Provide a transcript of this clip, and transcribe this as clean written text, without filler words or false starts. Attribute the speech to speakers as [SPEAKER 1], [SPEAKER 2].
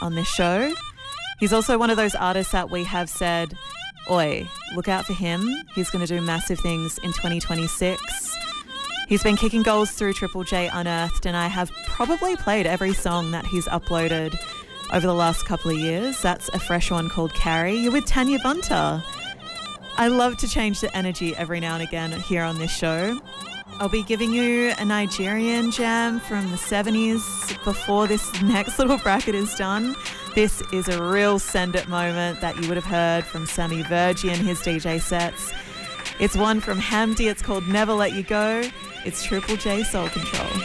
[SPEAKER 1] on this show. He's also one of those artists that we have said, oi, look out for him. He's going to do massive things in 2026. He's been kicking goals through Triple J Unearthed, and I have probably played every song that he's uploaded over the last couple of years. That's a fresh one called Carry. You're with Tanya Bunter. I love to change the energy every now and again here on this show. I'll be giving you a Nigerian jam from the 70s before this next little bracket is done. This is a real send-it moment that you would have heard from Sammy Virgie and his DJ sets. It's one from Hamdi. It's called Never Let You Go. It's Triple J Soul Control.